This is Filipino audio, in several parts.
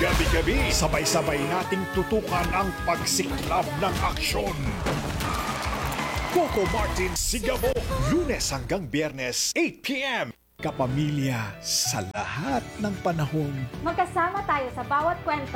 Gabi-gabi, sabay-sabay nating tutukan ang pagsiklab ng aksyon. Coco Martin Sigabo, Lunes hanggang Biyernes, 8 p.m. Kapamilya sa lahat ng panahon. Magkasama tayo sa bawat kwento.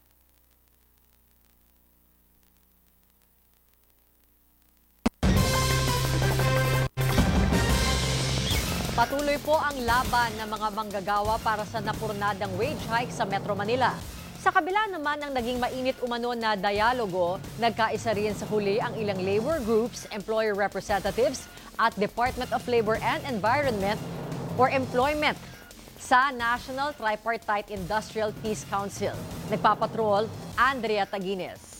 Patuloy po ang laban ng mga manggagawa para sa napurnadang wage hike sa Metro Manila. Sa kabila naman ng naging mainit umano na dialogo, nagkaisa rin sa huli ang ilang labor groups, employer representatives at Department of Labor and Environment or Employment sa National Tripartite Industrial Peace Council. Nagpapatrol, Andrea Taguines.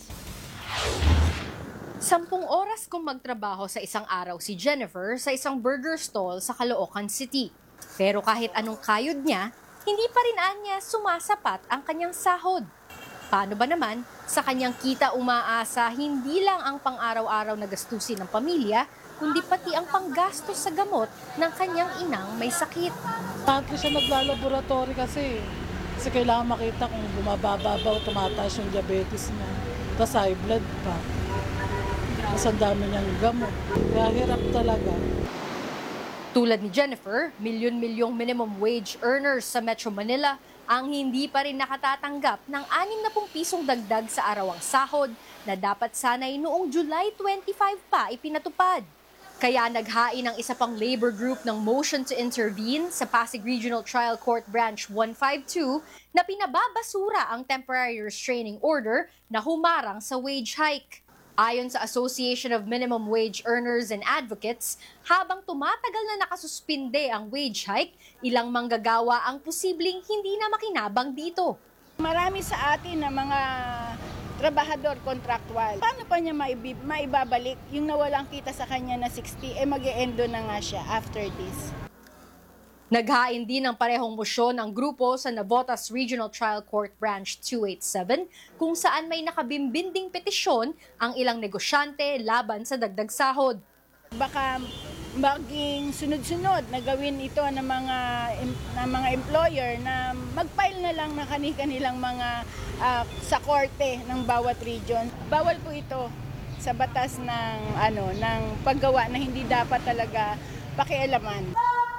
10 oras kong magtrabaho sa isang araw si Jennifer sa isang burger stall sa Caloocan City. Pero kahit anong kayod niya, hindi pa rin anya sumasapat ang kanyang sahod. Paano ba naman sa kanyang kita umaasa hindi lang ang pang-araw-araw na gastusin ng pamilya, kundi pati ang panggastos sa gamot ng kanyang inang may sakit. Bakit siya naglalaboratory kasi? Kasi kailangan makita kung bumababa o tumataas yung diabetes niya. Tapos high blood pa. Mas ang dami niyang gamot. Kaya hirap talaga. Tulad ni Jennifer, milyon-milyong minimum wage earners sa Metro Manila ang hindi pa rin nakatatanggap ng 60 pisong dagdag sa arawang sahod na dapat sanay noong July 25 pa ipinatupad. Kaya naghain ang isa pang labor group ng motion to intervene sa Pasig Regional Trial Court Branch 152 na pinababasura ang temporary restraining order na humarang sa wage hike. Ayon sa Association of Minimum Wage Earners and Advocates, habang tumatagal na nakasuspinde ang wage hike, ilang manggagawa ang posibleng hindi na makinabang dito. Marami sa atin na mga trabahador contractual. Paano pa niya maibabalik yung nawalang kita sa kanya na 60, mag-e-endo na nga siya after this. Naghain din ng parehong mosyon ang grupo sa Navotas Regional Trial Court Branch 287 kung saan may nakabimbinding petisyon ang ilang negosyante laban sa dagdag sahod. Baka maging sunod-sunod na gawin ito ng mga employer na mag-file na lang na kanilang mga sa korte ng bawat region. Bawal po ito sa batas ng paggawa na hindi dapat talaga pakialaman.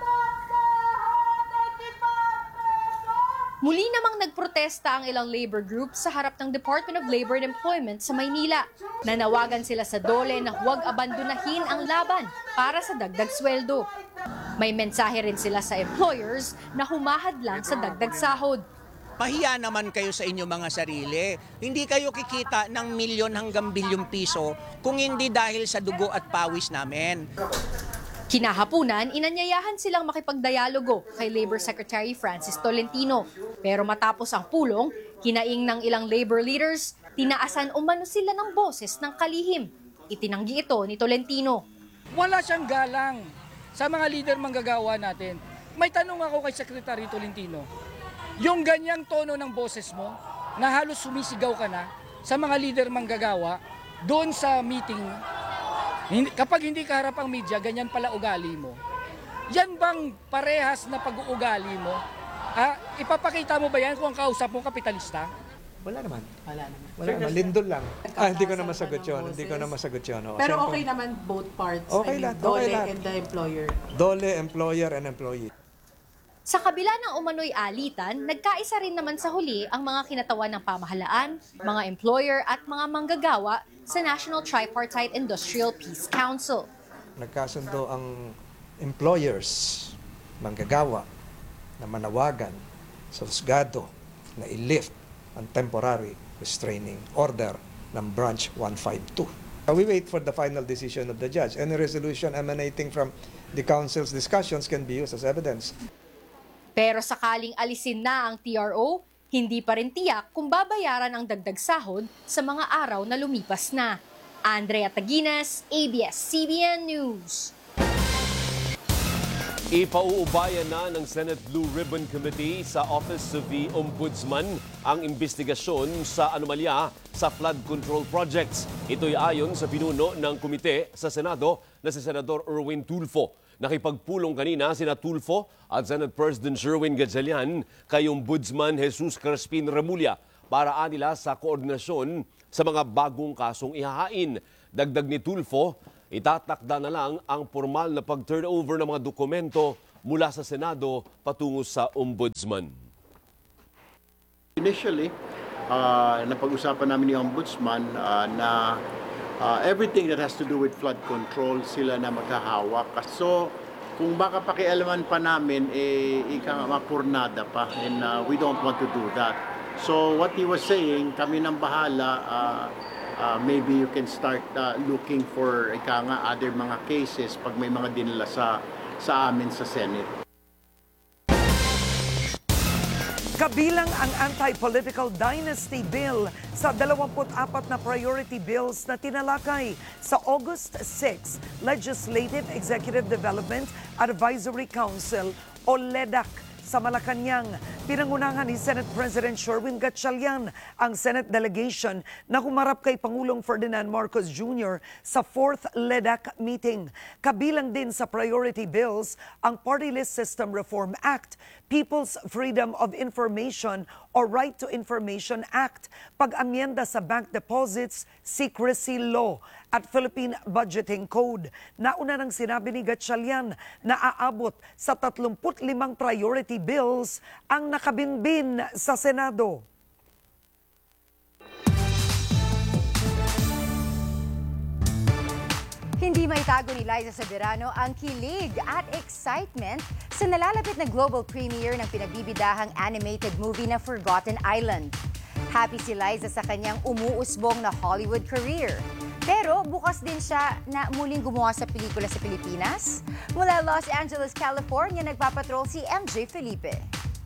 Muli namang nagprotesta ang ilang labor groups sa harap ng Department of Labor and Employment sa Maynila. Nanawagan sila sa DOLE na huwag abandonahin ang laban para sa dagdag sweldo. May mensahe rin sila sa employers na humahadlang sa dagdag sahod. Pahiya naman kayo sa inyong mga sarili. Hindi kayo kikita ng milyon hanggang bilyong piso kung hindi dahil sa dugo at pawis namin. Kinahapunan, inanyayahan silang makipagdialogo kay Labor Secretary Francis Tolentino. Pero matapos ang pulong, kinaing ng ilang labor leaders, tinaasan umano sila ng boses ng kalihim. Itinanggi ito ni Tolentino. Wala siyang galang sa mga leader manggagawa natin. May tanong ako kay Secretary Tolentino. Yung ganyang tono ng boses mo, na halos sumisigaw ka na sa mga leader manggagawa, doon sa meeting, kapag hindi ka harap ang media, ganyan pala ugali mo. Yan bang parehas na pag-uugali mo? Ipapakita mo ba yan kung ang kausap mo kapitalista? Wala naman. Wala naman. Lindol lang. Hindi ko na masagot yun. Pero okay naman both parts. Okay lang. DOLE and the employer. DOLE, employer, and employee. Sa kabila ng umano'y alitan, nagkaisa rin naman sa huli ang mga kinatawan ng pamahalaan, mga employer at mga manggagawa sa National Tripartite Industrial Peace Council. Nagkasundo ang employers, manggagawa, na manawagan sa husgado na i-lift ang temporary restraining order ng Branch 152. We wait for the final decision of the judge. Any resolution emanating from the council's discussions can be used as evidence. Pero sakaling alisin na ang TRO, hindi pa rin tiyak kung babayaran ang dagdag sahod sa mga araw na lumipas na. Andrea Taguines, ABS-CBN News. Ipauubayan na ng Senate Blue Ribbon Committee sa Office of the Ombudsman ang investigasyon sa anomalya sa flood control projects. Ito'y ayon sa pinuno ng komite sa Senado na si Senador Erwin Tulfo. Nakipagpulong kanina sina Tulfo at Senate President Sherwin Gatchalian kay Ombudsman Jesus Crespin Remulla para nila sa koordinasyon sa mga bagong kasong ihahain. Dagdag ni Tulfo, itatakda na lang ang formal na pag-turnover ng mga dokumento mula sa Senado patungo sa Ombudsman. Initially, napag-usapan namin ni Ombudsman na everything that has to do with flood control sila na maghahawak. So, kung baka pakialaman pa namin, mapurnada pa, and we don't want to do that. So, what he was saying, kami nang bahala, maybe you can start looking for other mga cases pag may mga dinala sa amin sa Senate. Kabilang ang anti-political dynasty bill sa 24 na priority bills na tinalakay sa August 6 Legislative Executive Development Advisory Council o LEDAC sa Malacanang. Pinangunahan ni Senate President Sherwin Gatchalian ang Senate delegation na humarap kay Pangulong Ferdinand Marcos Jr. sa 4th LEDAC meeting. Kabilang din sa priority bills ang Party List System Reform Act, People's Freedom of Information o Right to Information Act, pag-amyenda sa Bank Deposits Secrecy Law at Philippine Budgeting Code. Nauna nang sinabi ni Gatchalian na aabot sa 35 priority bills ang nakabinbin sa Senado. Hindi maitago ni Liza Soberano ang kilig at excitement sa nalalapit na global premiere ng pinagbibidahang animated movie na Forgotten Island. Happy si Liza sa kanyang umuusbong na Hollywood career. Pero bukas din siya na muling gumawa sa pelikula sa Pilipinas. Mula Los Angeles, California, nagpapatrol si MJ Felipe.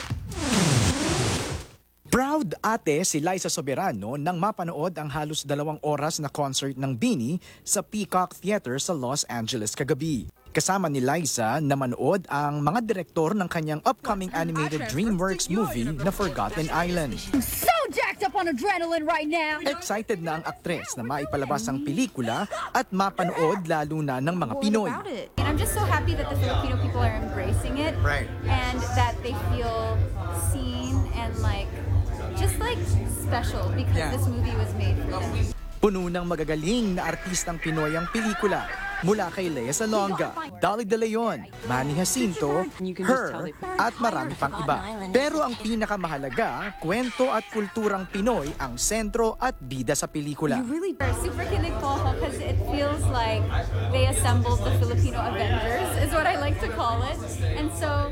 Proud ate si Liza Soberano nang mapanood ang halos 2 oras na concert ng BINI sa Peacock Theater sa Los Angeles kagabi. Kasama ni Liza na manood ang mga direktor ng kanyang upcoming animated DreamWorks movie na Forgotten Island. So jacked up on adrenaline right now! Excited na ang aktres na maipalabas ang pelikula at mapanood lalo na ng mga Pinoy. And I'm just so happy that the Filipino people are embracing it and that they feel seen and just special because this movie was made for them. Puno ng magagaling na artistang Pinoy ang pelikula. Mula kay Lea Salonga, Dolly De Leon, Manny Jacinto, Her, at marami pang iba. Pero ang pinakamahalaga, kwento at kulturang Pinoy ang sentro at bida sa pelikula. Super kinig ko ako because it feels like they assembled the Filipino Avengers, is what I like to call it. And so,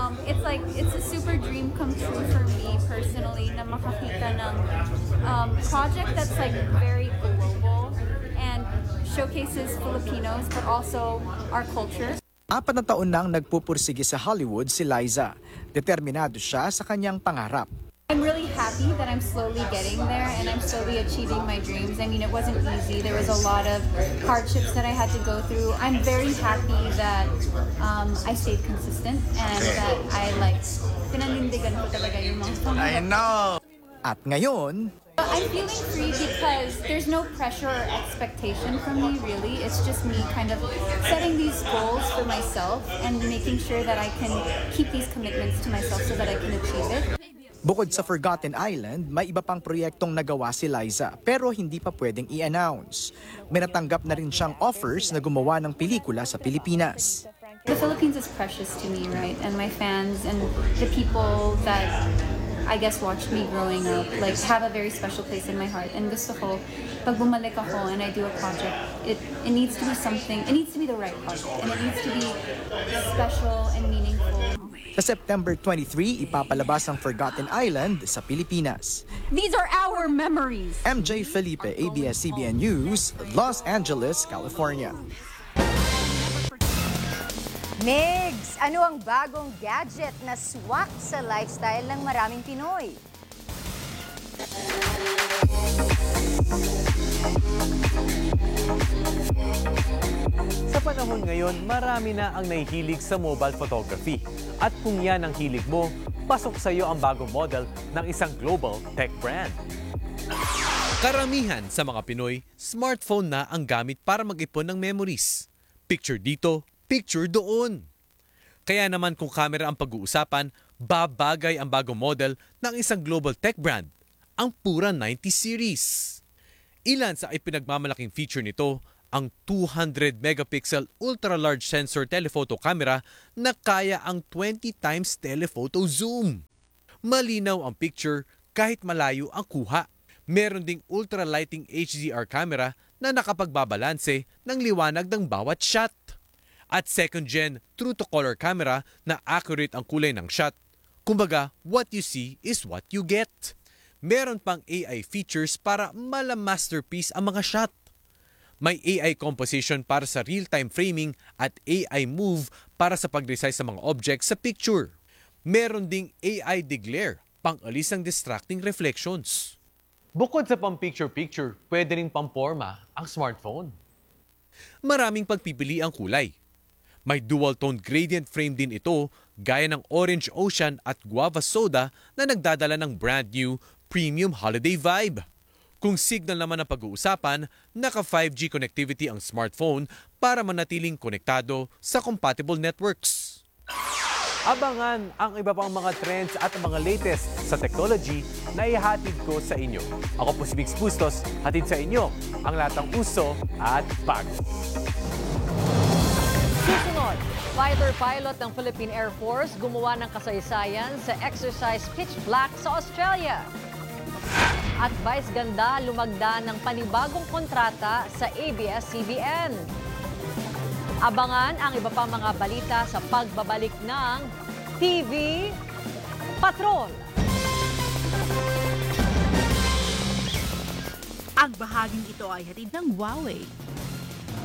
it's a super dream come true for me personally na makakita ng project that's very global and showcases Filipinos but also our culture. 4 na taon nang nagpupursige sa Hollywood si Liza. Determinado siya sa kanyang pangarap. I'm really happy that I'm slowly getting there and I'm slowly achieving my dreams. I mean, it wasn't easy. There was a lot of hardships that I had to go through. I'm very happy that I stayed consistent and that I pinanindigan ko talaga yung mga I know! At ngayon, I'm feeling free because there's no pressure or expectation from me, really. It's just me kind of setting these goals for myself and making sure that I can keep these commitments to myself so that I can achieve it. bukod sa Forgotten Island, may iba pang proyektong nagawa si Liza pero hindi pa pwedeng i-announce. May natanggap na rin siyang offers na gumawa ng pelikula sa Pilipinas. The Philippines is precious to me, right? And my fans and the people that I guess watched me growing up have a very special place in my heart. And gusto ko, pag bumalik ako and I do a project, it needs to be something, it needs to be the right project. And it needs to be special and meaningful. Sa September 23, ipapalabas ang Forgotten Island sa Pilipinas. These are our memories. MJ Felipe, ABS-CBN News, Los Angeles, California. Migs, ano ang bagong gadget na swak sa lifestyle ng maraming Pinoy? Sa panahon ngayon, marami na ang nahihilig sa mobile photography. At kung yan ang hilig mo, pasok sa iyo ang bagong model ng isang global tech brand. Karamihan sa mga Pinoy, smartphone na ang gamit para mag-ipon ng memories. Picture dito, picture doon. Kaya naman kung camera ang pag-uusapan, babagay ang bagong model ng isang global tech brand, ang Pura 90 series. Ilan sa ipinagmamalaking feature nito, ang 200 megapixel ultra-large sensor telephoto camera na kaya ang 20 times telephoto zoom. Malinaw ang picture kahit malayo ang kuha. Meron ding ultra-lighting HDR camera na nakapagbabalanse ng liwanag ng bawat shot. At second-gen true-to-color camera na accurate ang kulay ng shot. Kumbaga, what you see is what you get. Meron pang AI features para mala-masterpiece ang mga shot. May AI composition para sa real-time framing at AI move para sa pag-resize sa mga objects sa picture. Meron ding AI deglare, pang-alis ng distracting reflections. Bukod sa pang-picture-picture, pwede rin pang-forma ang smartphone. Maraming pagpipili ang kulay. May dual-tone gradient frame din ito gaya ng Orange Ocean at Guava Soda na nagdadala ng brand new premium holiday vibe. Kung signal naman ang pag-uusapan, naka 5G connectivity ang smartphone para manatiling konektado sa compatible networks. Abangan ang iba pang mga trends at mga latest sa technology na ihatid ko sa inyo. Ako po si Bix Bustos, hatid sa inyo ang lahat ng uso at bago. Susunod, fighter pilot ng Philippine Air Force gumawa ng kasaysayan sa exercise Pitch Black sa Australia. At Vice Ganda lumagda ng panibagong kontrata sa ABS-CBN. Abangan ang iba pang mga balita sa pagbabalik ng TV Patrol. Ang bahaging ito ay hatid ng Huawei.